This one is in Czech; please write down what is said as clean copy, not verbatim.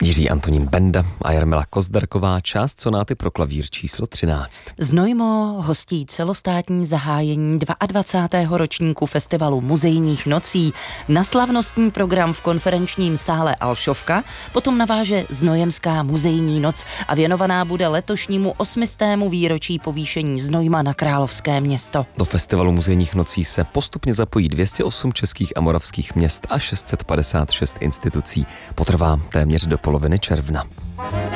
Jiří Antonín Benda a Jarmila Kozdarková, část sonáty pro klavír číslo 13. Znojmo hostí celostátní zahájení 22. ročníku festivalu muzejních nocí. Na slavnostní program v konferenčním sále Alšovka potom naváže Znojemská muzejní noc a věnovaná bude letošnímu 800. výročí povýšení Znojma na královské město. Do festivalu muzejních nocí se postupně zapojí 208 českých a moravských měst a 656 institucí. Potrvá téměř do poloviny června.